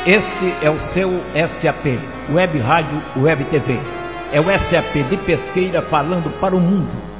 Este é o seu SAP, Web Rádio Web TV. É o SAP de Pesqueira falando para o mundo.